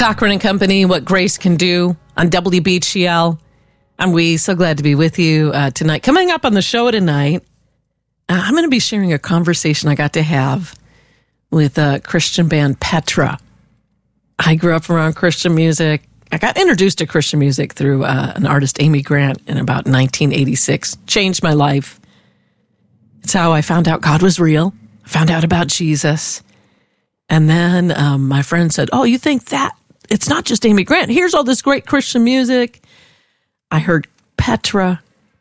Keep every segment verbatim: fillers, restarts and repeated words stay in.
Cochran and Company, What Grace Can Do on W B G L. I'm Wee, so glad to be with you uh, tonight. Coming up on the show tonight, uh, I'm going to be sharing a conversation I got to have with a Christian band, Petra. I grew up around Christian music. I got introduced to Christian music through uh, an artist, Amy Grant, in about nineteen eighty-six. Changed my life. It's how I found out God was real. I found out about Jesus. And then um, my friend said, oh, you think that? It's not just Amy Grant. Here's all this great Christian music. I heard Petra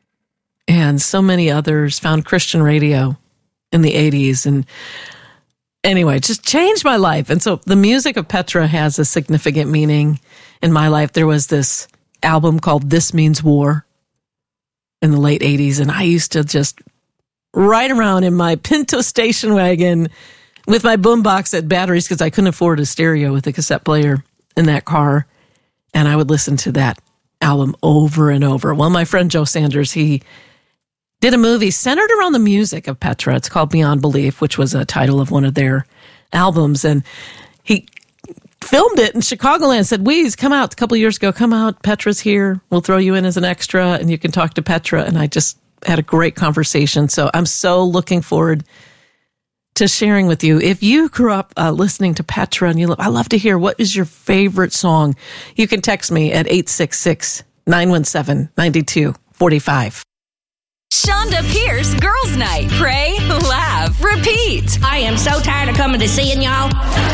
and so many others, found Christian radio in the eighties. And anyway, it just changed my life. And so the music of Petra has a significant meaning in my life. There was this album called This Means War in the late eighties. And I used to just ride around in my Pinto station wagon with my boombox at batteries because I couldn't afford a stereo with a cassette player in that car. And I would listen to that album over and over. Well, my friend Joe Sanders, he did a movie centered around the music of Petra. It's called Beyond Belief, which was a title of one of their albums. And he filmed it in Chicagoland, said, Weeze, come out a couple of years ago, come out, Petra's here. We'll throw you in as an extra and you can talk to Petra. And I just had a great conversation. So I'm so looking forward to sharing with you. If you grew up uh, listening to Petra and you love, I love to hear, what is your favorite song? You can text me at eight six six, nine one seven, nine two four five. Shonda Pierce Girls Night. Pray, laugh, repeat. I am so tired of coming to seeing y'all.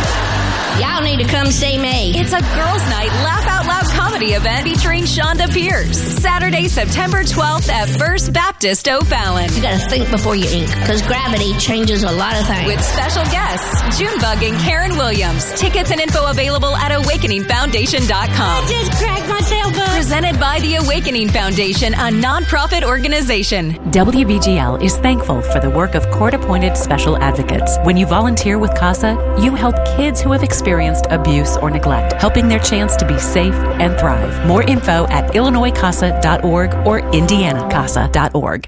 Y'all need to come see me. It's a Girls Night Laugh Out Loud comedy event featuring Shonda Pierce. Saturday, September twelfth at First Baptist O'Fallon. You gotta think before you ink, because gravity changes a lot of things. With special guests, Junebug and Karen Williams. Tickets and info available at awakening foundation dot com. I just cracked myself up. Presented by the Awakening Foundation, a nonprofit organization. W B G L is thankful for the work of court-appointed special advocates. When you volunteer with CASA, you help kids who have experienced abuse or neglect, helping their chance to be safe and thrive. More info at illinois casa dot org or indiana casa dot org.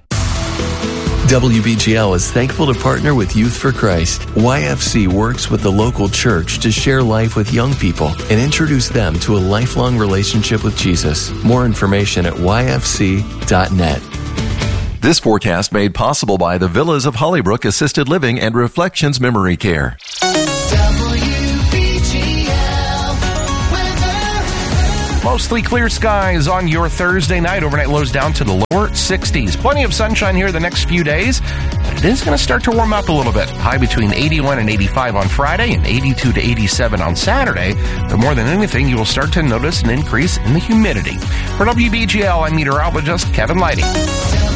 W B G L is thankful to partner with Youth for Christ. Y F C works with the local church to share life with young people and introduce them to a lifelong relationship with Jesus. More information at y f c dot net. This forecast made possible by the Villas of Hollybrook Assisted Living and Reflections Memory Care. Mostly clear skies on your Thursday night. Overnight lows down to the lower sixties. Plenty of sunshine here the next few days. But it is going to start to warm up a little bit. High between eighty-one and eighty-five on Friday and eighty-two to eighty-seven on Saturday. But more than anything, you will start to notice an increase in the humidity. For W B G L, I'm meteorologist Kevin Lighty.